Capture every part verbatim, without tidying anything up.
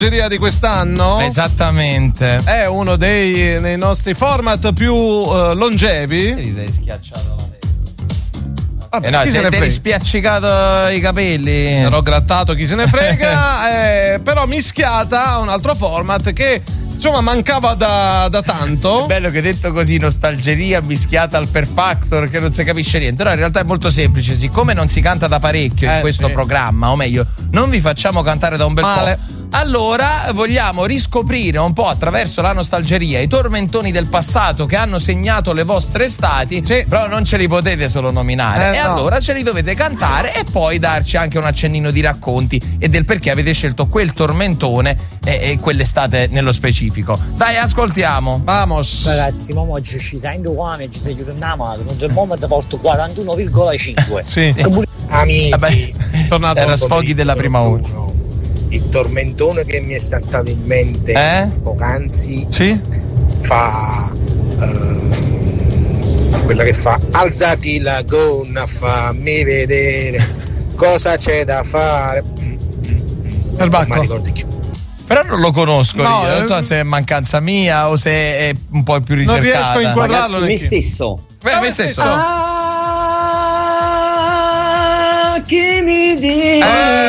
Di quest'anno esattamente è uno dei, dei nostri format più uh, longevi. Ti sei schiacciato la testa. Vabbè, eh no, chi se ne ti frega? hai spiaccicato i capelli. Sarò grattato, chi se ne frega. eh, però mischiata a un altro format che insomma mancava da, da tanto. È bello che detto così, nostalgeria mischiata al Per Factor, che non si capisce niente. No, in realtà è molto semplice. Siccome non si canta da parecchio eh, in questo sì. programma, o meglio, non vi facciamo cantare da un bel Male. po'. Allora vogliamo riscoprire un po' attraverso la nostalgeria i tormentoni del passato che hanno segnato le vostre estati, sì. però non ce li potete solo nominare. Eh, e no. allora ce li dovete cantare e poi darci anche un accennino di racconti e del perché avete scelto quel tormentone e, e quell'estate nello specifico. Dai, ascoltiamo. Vamos. Ragazzi, ma oggi ci sento qua, ci sei tornato, non c'è momento porto quarantuno virgola cinque. Sì. Sì. Amici, Vabbè, tornato era sfoghi della prima ora. il tormentone che mi è saltato in mente Eh? poc'anzi Sì? fa uh, quella che fa alzati la gonna, fammi vedere cosa c'è da fare. Per Non mi Bacco. ricordo più. Però non lo conosco No, io, non so eh, se è mancanza mia o se è un po' più Non ricercata. riesco a inquadrarlo. Ragazzi, me neanche io. stesso. Beh, me stesso. Ah, chi mi dice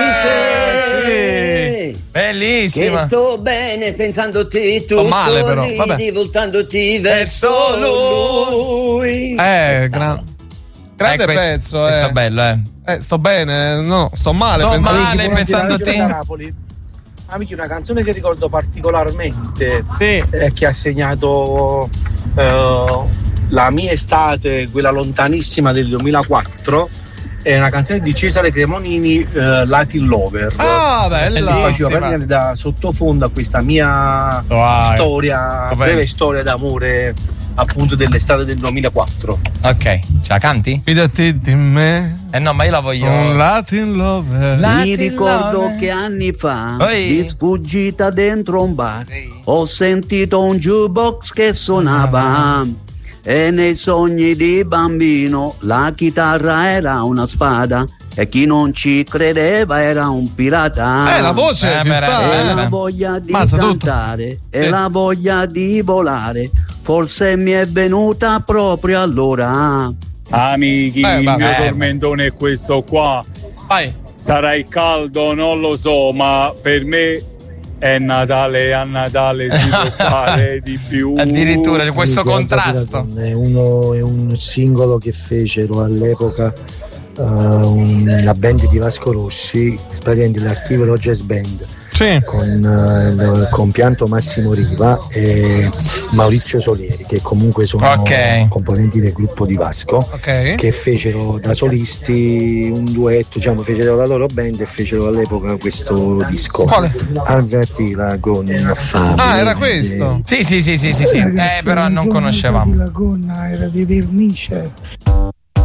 Eh, che Bellissima. sto bene pensandoti tu, Sto male, però, vabbè. sorridi voltandoti verso Verso lui. Eh, gran- grande Eh, questo- pezzo, questo eh. è bello, eh. Eh, sto bene, no, sto male. Sto pensavo- male pensando a te. Napoli. Amici, una canzone che ricordo particolarmente, Sì. eh, che ha segnato eh, la mia estate, quella lontanissima del duemilaquattro, è una canzone di Cesare Cremonini, eh, Latin Lover. Ah, bella. Che faceva bellissima. praticamente da sottofondo a questa mia Wow. storia, Stupendo. breve storia d'amore, appunto dell'estate del duemilaquattro. Ok, ce la canti? Fidati di me. Eh no, ma io la voglio. Un Latin lover. La- Mi ricordo Latin che anni fa, Oi. di sfuggita dentro un bar, Sì. ho sentito un jukebox che suonava e nei sogni di bambino la chitarra era una spada e chi non ci credeva era un pirata. Eh, la voce Eh, ci beh, sta. E eh. la voglia di Mazza tutto. cantare e Sì. la voglia di volare forse mi è venuta proprio allora. Amici, Eh, il va- mio eh, tormentone è questo qua. Vai. Sarà il caldo, non lo so, ma per me è Natale, a Natale si può fare di più. Addirittura c'è questo Amici, Alzati la contrasto. Donna È, uno, è un singolo che fecero all'epoca uh, un- la band di Vasco Rossi, praticamente la Steve Rogers Band, Sì. con uh, il compianto Massimo Riva e Maurizio Solieri, che comunque sono Ok. componenti del gruppo di Vasco, Ok. che fecero da solisti un duetto, diciamo, fecero la loro band e fecero all'epoca questo disco. Quale? Alzati la gonna, fammi Ah, era vedere. questo. Sì, sì, sì, sì, sì, sì. Eh, però non conoscevamo. La gonna era di vernice.